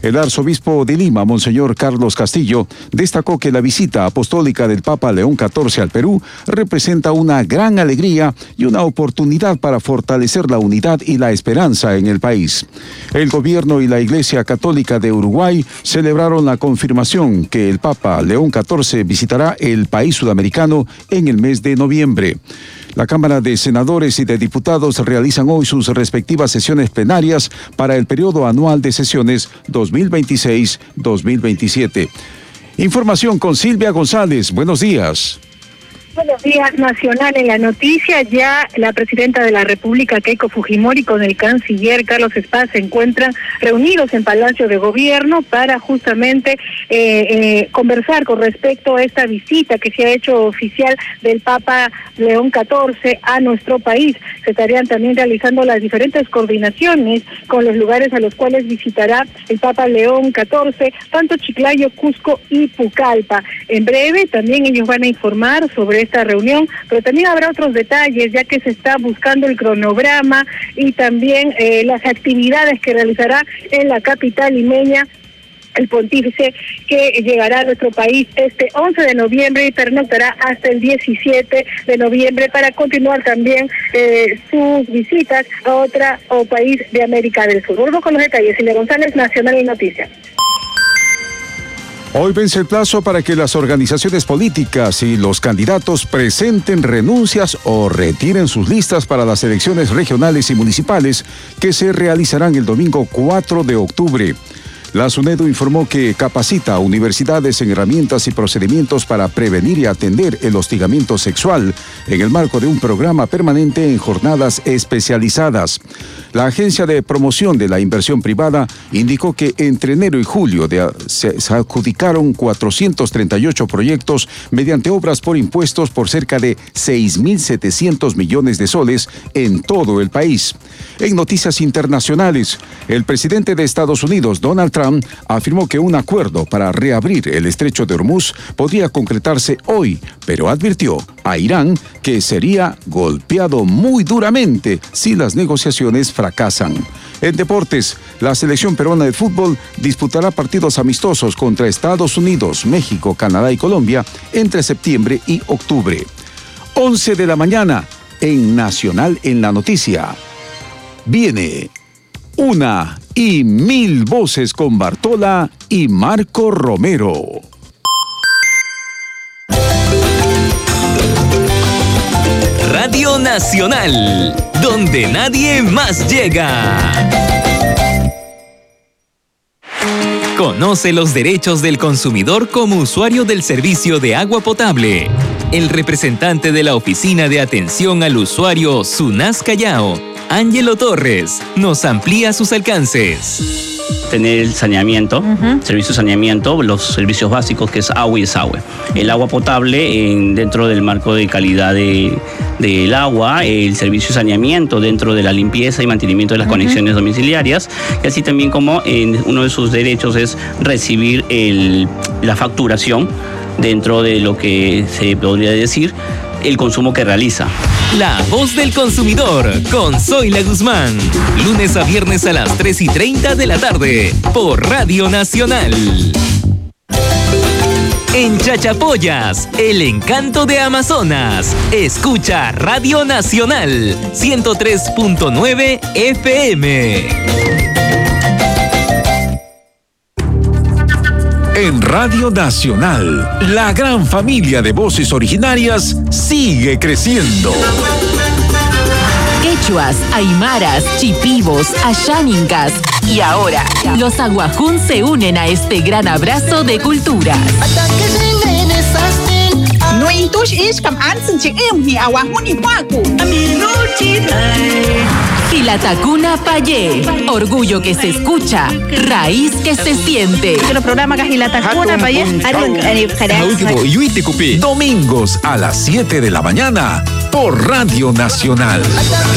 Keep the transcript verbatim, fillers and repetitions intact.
El arzobispo de Lima, Monseñor Carlos Castillo, destacó que la visita apostólica del Papa León catorce al Perú representa una gran alegría y una oportunidad para fortalecer la unidad y la esperanza en el país. El gobierno y la Iglesia Católica de Uruguay celebraron la confirmación que el Papa León catorce visitará el país sudamericano en el mes de noviembre. La Cámara de Senadores y de Diputados realizan hoy sus respectivas sesiones plenarias para el periodo anual de sesiones dos mil veintiséis dos mil veintisiete. Información con Silvia González. Buenos días. Buenos días, Nacional. En la noticia, ya la presidenta de la República, Keiko Fujimori, con el canciller Carlos Spass se encuentran reunidos en Palacio de Gobierno para justamente eh, eh, conversar con respecto a esta visita que se ha hecho oficial del Papa León catorce a nuestro país. Se estarían también realizando las diferentes coordinaciones con los lugares a los cuales visitará el Papa León catorce, tanto Chiclayo, Cusco y Pucallpa. En breve también ellos van a informar sobre esta reunión, pero también habrá otros detalles, ya que se está buscando el cronograma y también eh, las actividades que realizará en la capital limeña el pontífice, que llegará a nuestro país este once de noviembre y pernoctará hasta el diecisiete de noviembre para continuar también eh, sus visitas a otra o país de América del Sur. Volvemos con los detalles. Silvia González, Nacional y Noticias. Hoy vence el plazo para que las organizaciones políticas y los candidatos presenten renuncias o retiren sus listas para las elecciones regionales y municipales que se realizarán el domingo cuatro de octubre. La SUNEDU informó que capacita a universidades en herramientas y procedimientos para prevenir y atender el hostigamiento sexual en el marco de un programa permanente en jornadas especializadas. La Agencia de Promoción de la Inversión Privada indicó que entre enero y julio de, se, se adjudicaron cuatrocientos treinta y ocho proyectos mediante obras por impuestos por cerca de seis mil setecientos millones de soles en todo el país. En noticias internacionales, el presidente de Estados Unidos, Donald Trump, afirmó que un acuerdo para reabrir el estrecho de Hormuz podría concretarse hoy, pero advirtió a Irán que sería golpeado muy duramente si las negociaciones fracasan. En deportes, la selección peruana de fútbol disputará partidos amistosos contra Estados Unidos, México, Canadá y Colombia entre septiembre y octubre. once de la mañana en Nacional en la Noticia. Viene Una y Mil Voces con Bartola y Marco Romero. Radio Nacional, donde nadie más llega. Conoce los derechos del consumidor como usuario del servicio de agua potable. El representante de la Oficina de Atención al Usuario SUNAS Callao, Ángelo Torres, nos amplía sus alcances. Tener el saneamiento, uh-huh. servicio de saneamiento, los servicios básicos que es agua y desagüe. El agua potable en, dentro del marco de calidad de, del agua, el servicio de saneamiento dentro de la limpieza y mantenimiento de las uh-huh. conexiones domiciliarias, y así también como en uno de sus derechos es recibir el, la facturación dentro de lo que se podría decir el consumo que realiza. La voz del consumidor con Zoila Guzmán. Lunes a viernes a las tres y treinta de la tarde por Radio Nacional. En Chachapoyas, el encanto de Amazonas. Escucha Radio Nacional ciento tres punto nueve F M. En Radio Nacional, la gran familia de voces originarias sigue creciendo. Quechuas, aymaras, chipivos, asháningas y ahora los aguajún se unen a este gran abrazo de culturas. Gilatacuna Payé, orgullo que se escucha, raíz que se siente. Programa Gilatacuna Payé. Domingos a las siete de la mañana por Radio Nacional.